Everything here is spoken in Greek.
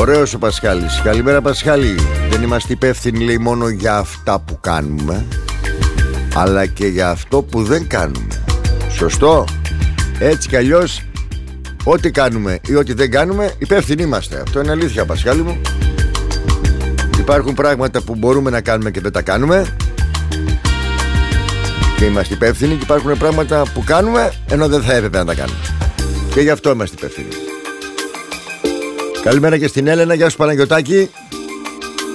Ωραίος ο Πασχάλης. Καλημέρα Πασχάλη. Δεν είμαστε υπεύθυνοι, λέει, μόνο για αυτά που κάνουμε, αλλά και για αυτό που δεν κάνουμε. Σωστό. Έτσι κι αλλιώς, ό,τι κάνουμε ή ό,τι δεν κάνουμε, υπεύθυνοι είμαστε. Αυτό είναι αλήθεια, Πασχάλη μου. Υπάρχουν πράγματα που μπορούμε να κάνουμε και δεν τα κάνουμε και είμαστε υπεύθυνοι, και υπάρχουν πράγματα που κάνουμε ενώ δεν θα έπρεπε να τα κάνουμε, και γι' αυτό είμαστε υπεύθυνοι. Καλημέρα και στην Έλενα. Γεια σου Παναγιωτάκη.